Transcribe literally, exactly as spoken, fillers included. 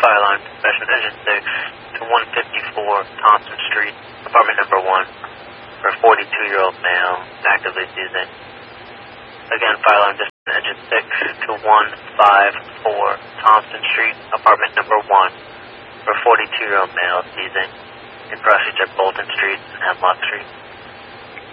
fire alarm dispatch engine six to one fifty-four Thompson Street, apartment number one, for a forty-two-year-old male actively seizing. Again, fire alarm dispatch engine six to one fifty-four Thompson Street, apartment number one, for a forty-two-year-old male seizing in Prostitute at Bolton Street and Hemlock Street.